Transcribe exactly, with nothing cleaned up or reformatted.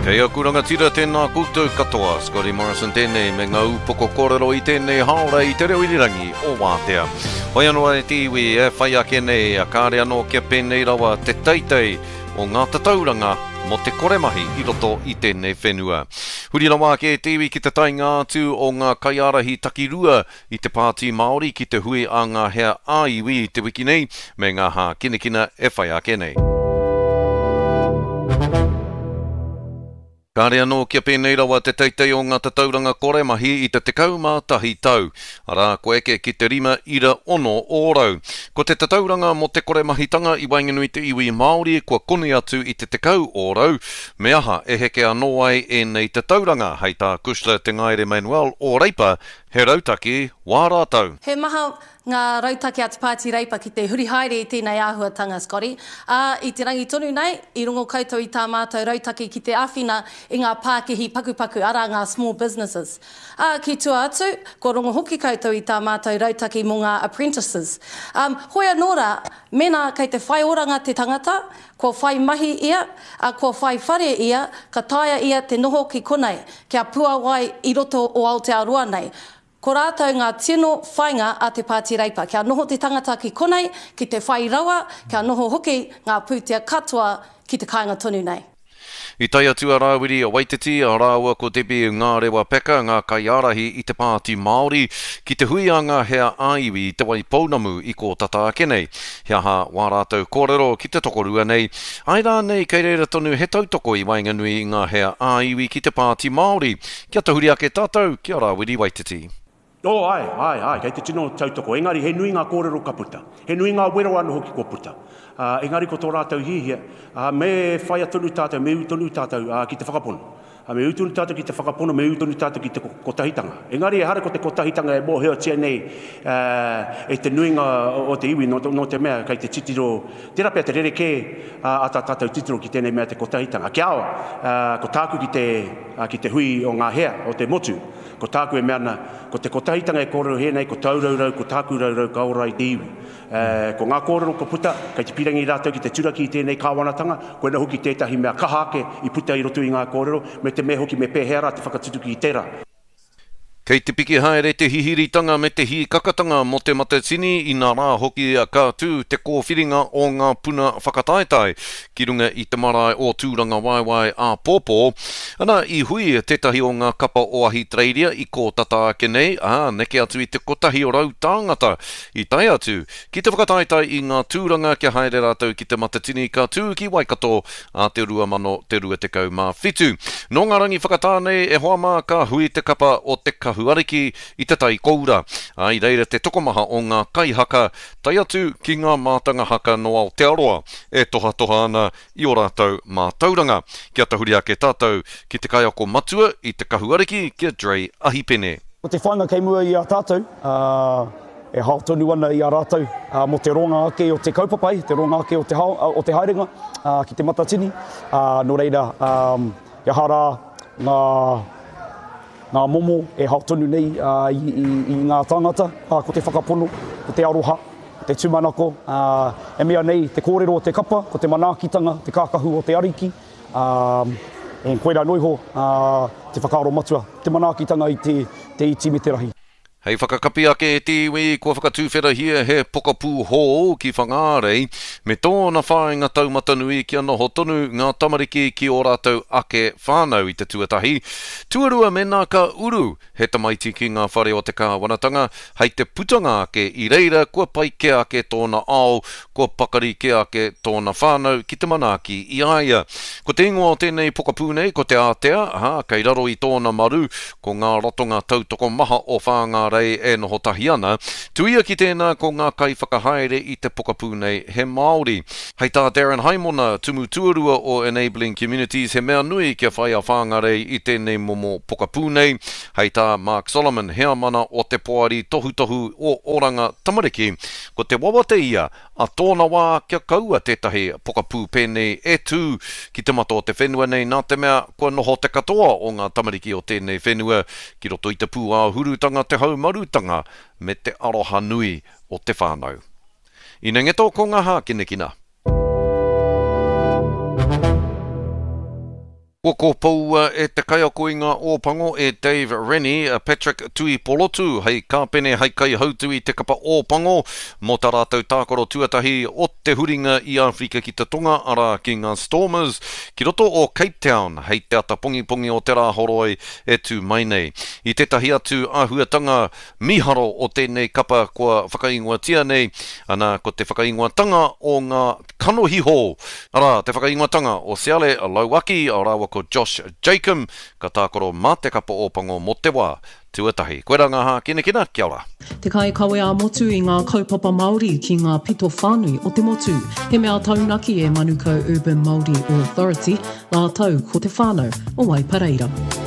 Kei a kuranga tira tēnā koutou katoa, Scotty Morrison tēnei me ngā upoko kōrero i tēnei haora i te reo irirangi o Wātea. Hoi anō e tiwi e whai ake nei a kāre anō kia pēnei rawa te teitei o ngā tatauranga mo te koremahi i roto i tēnei whenua. Huri rawa ke tiwi ki te tainga atu o ngā kaiarahi takirua i te pāti Māori ki te hui a ngā hea āiwi te wiki nei me ngā hā kinekina e whai ake nei. Kāre anō kia pēnei rawa te teitei o ngā tatauranga koremahi i te tekau mā tahi tau. Ara ko eke ki te rima ira ono ōrau. Ko te tatauranga mo te koremahitanga i Wainganui te iwi Māori kua kone atu i te tekau ōrau. Me aha e heke anō ai e nei te tauranga hei tā Kushla te Ngaire Manuel o Reipa he rautaki wā rātau. He maha ngā rautaki a te Pāti Reipa ki te huri haere i tēnei āhuatanga, Scotty. Uh, I te rangi tonu nei, i rungo koutou i tā mātou rautaki ki te āwhina i ngā pākehi pakupaku, ara ngā small businesses. Uh, ki tua atu, ko rungo hoki koutou i tā mātou rautaki mō ngā apprentices. Um, hoia nora, mena kei te whai oranga te tangata, ko whai mahi ia, uh, ko whai whare ia, ka taia ia te noho ki konei, kia pua wai i roto o Aotearoa nei. Ko rātou ngā tino whainga a te Pāti Reipa. Kia noho te tangata ki konei, ki te whai rawa, kia noho hoki ngā pūtea katoa ki te kāinga tonu nei. I tai atu a Rāwiri a Waititi, a rāua ko tepi ngā rewa peka, ngā kaiarahi i te Pāti Māori, ki te hui a ngā hea āiwi i te wai pounamu i ko tata ake nei. Hea ha wā rātou kōrero ki te tokorua nei. Ai rā nei kei reira tonu he tautoko i Wainganui i ngā hea āiwi ki te Pāti Māori. Kia tahuri ake tātou, kia Rāwiri Waititi. Oh, ai, ai, ai, kei te tino tautoko. Engari, he nui ngā kōrero ka puta. He nui ngā wero anu hoki ko puta. Uh, engari, ko tō rātou hihia, uh, me whai atonu tātou, me utonu tātou uh, ki te whakapono. Uh, me utonu tātou ki te whakapono, me utonu tātou ki te kotahitanga. Engari, e hare ko te kotahitanga e mō hea tia nei uh, e te nui ngā o te iwi no, no te mea, kei te titiro, tera pia te rere kē uh, a tā tātou titiro ki tēnei mea te kotahitanga. Kia awa, uh, ko tāku ki te, uh, ki te hui o ngā hea, o te motu. Ko tāku e meana, ko te kotahitanga e kōrero he nei, ko tauraurau, ko tāku raurau, ka ora i te iwi. Uh, ko ngā kōrero ko puta, kei te pirangi rātou ki te turaki i tēnei kāwanatanga, koe na hoki tētahi mea kahake i puta i roto i ngā kōrero, me te me hoki me pēhera te whakatutuki i tērā. Kei te piki haere te hihiritanga me te hi kakatanga mo te matatini i nā rā hoki a kātū te kōwhiringa o ngā puna whakataetai ki runga i te marae o tūranga waiwai a pōpō. Ana i hui tētahi o ngā kapa o ahi treiria i ko tata ake nei, a neke atu i te kotahi o rau tāngata i tai atu ki te whakataetai i ngā tūranga kia haere rātou ki te matatini kātū ki Waikato a te rua mano te rua te kau mā whitu. Nō ngā rangi whakatānei e hoa mā ka hui te kapa o te ka huariki i te tai koura. Ai reira te tokomaha o ngā kaihaka, tai atu ki ngā mātanga haka no Aotearoa, e toha toha ana i o rātou mātauranga. Kia tahuri ake tātou ki te kaiako matua i te kahuariki kia Dre Ahipene. O te whanga kei mua i a tātou, uh, e hao tonu ana i a rātou, uh, mo te ronga ake o te kaupapai, te ronga ake o te, hao, uh, o te haerenga, uh, ki te matatini. Uh, no reira, um, e hara ngā ngā momo e hautonu nei uh, i, i, i ngā tāngata, uh, ko te whakapono, ko te aroha, ko te tūmanako, uh, e mea nei te kōrero o te kapa, ko te manākitanga, te kākahu o te ariki, um, e koera noiho uh, te whakaaro matua, te manākitanga i te, te iti me te rahi. Hei whakakapi ake e tiwi, kua whakatūwhera hia he pokapū hō ki whangārei, me tōna whāinga taumatanui ki anoho tonu ngā tamariki ki o rātou ake whānau i te tuatahi. Tuarua me nā ka uru, he tamaiti ki ngā whare o te kāwanatanga, hei te putanga ake i reira, kua pai ke ake tōna ao, kua pakari ke ake tōna whānau ki te manaki i aia. Ko te ingoa o tēnei pokapū nei, ko te ātea, ha, kei raro i tōna maru, ko ngā rotonga tautoko maha o whāngā rei e noho tahi ana, tuia ki tēnā ko ngā kai whakahaere i te pokapū nei he Māori. Hei tā Darren Haimona, tumu tuarua o Enabling Communities, he mea nui kia whai a whāngarei i tēnei momo pokapū nei. Hei tā Mark Solomon, hea mana o te poari tohu tohu o oranga tamariki, ko te wawate ia, a tōna wā kia kaua tētahi pokapū pēnei e tū ki te mato o te whenua nei, nā te mea kua noho te katoa o ngā tamariki o tēnei whenua, ki roto i te pū a hurutanga te hau marutanga me te aroha nui o te whānau. Ina ngeto ko ngā hā kinekina. Ua ko paua e te kai ako i ngā ōpango e Dave Rennie, Patrick Tui Polotu, hei kāpene hei kai hautu i te kapa ōpango, mō tā rātou tākoro tuatahi o te huringa i Afrika ki te tonga ara ki ngā Stormers, ki roto o Cape Town, hei te ata pongi pongi o te rā horoi e tū mai nei. I tetahi atu āhuatanga miharo o tēnei kapa kua whakaingoatia nei, ana ko te whakaingoatanga o ngā kanohiho. Ara, te whakaingoatanga o Seale Lauaki, o rāwa ko Josh Jacob, ka tākoro mā te kapa ōpango mo te wā, tuatahi. Koe rā ngā hā, kina kina, kia ora. Te kai kawe a motu i ngā kaupapa Māori ki ngā pito whānui o te motu. He mea taunaki e Manukau Urban Māori Authority, ngā tau ko te whānau o Waipareira.